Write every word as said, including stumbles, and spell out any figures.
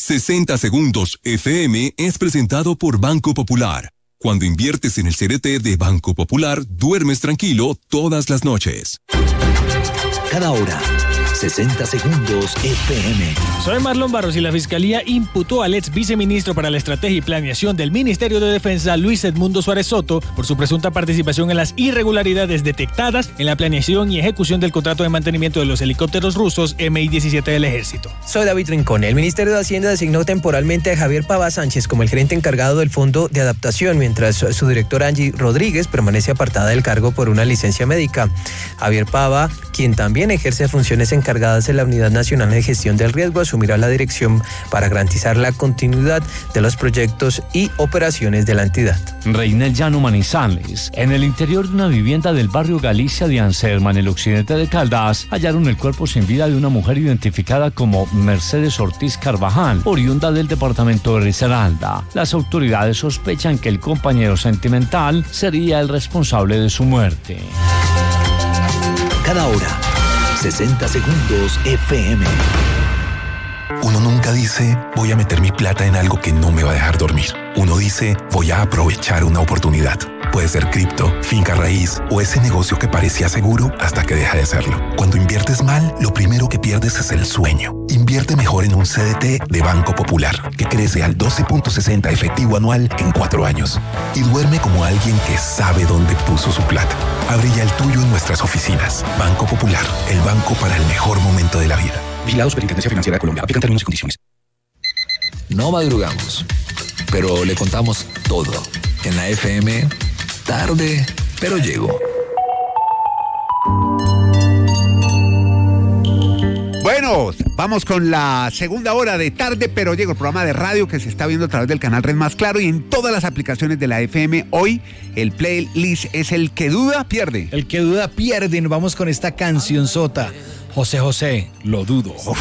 sesenta Segundos F M es presentado por Banco Popular. Cuando inviertes en el C D T de Banco Popular, duermes tranquilo todas las noches. Cada hora, sesenta Segundos F M. Soy Marlon Barros y la Fiscalía imputó al ex viceministro para la Estrategia y Planeación del Ministerio de Defensa, Luis Edmundo Suárez Soto, por su presunta participación en las irregularidades detectadas en la planeación y ejecución del contrato de mantenimiento de los helicópteros rusos M I diecisiete del Ejército. Soy David Rincón. El Ministerio de Hacienda designó temporalmente a Javier Pava Sánchez como el gerente encargado del Fondo de Adaptación, mientras su directora Angie Rodríguez permanece apartada del cargo por una licencia médica. Javier Pava, quien también ejerce funciones encargadas en la Unidad Nacional de Gestión del Riesgo, asumirá la dirección para garantizar la continuidad de los proyectos y operaciones de la entidad. Reina el Llano Manizales. En el interior de una vivienda del barrio Galicia de Anselma, en el occidente de Caldas, hallaron el cuerpo sin vida de una mujer identificada como Mercedes Ortiz Carvajal, oriunda del departamento de Risaralda. Las autoridades sospechan que el compañero sentimental sería el responsable de su muerte. Cada hora, sesenta Segundos F M. Uno nunca dice, voy a meter mi plata en algo que no me va a dejar dormir. Uno dice, voy a aprovechar una oportunidad. Puede ser cripto, finca raíz o ese negocio que parecía seguro hasta que deja de serlo. Cuando inviertes mal, lo primero que pierdes es el sueño. Invierte mejor en un C D T de Banco Popular, que crece al doce punto sesenta efectivo anual en cuatro años. Y duerme como alguien que sabe dónde puso su plata. Abre ya el tuyo en nuestras oficinas. Banco Popular, el banco para el mejor momento de la vida. Vigilado Superintendencia Financiera de Colombia. Aplican términos y condiciones. No madrugamos, pero le contamos todo. En la F M, tarde, pero llego. Bueno, vamos con la segunda hora de Tarde, pero llego, el programa de radio que se está viendo a través del canal Red Más Claro y en todas las aplicaciones de la F M. Hoy el playlist es El que duda pierde. El que duda pierde. Nos vamos con esta canción sota. José José, lo dudo. Uf,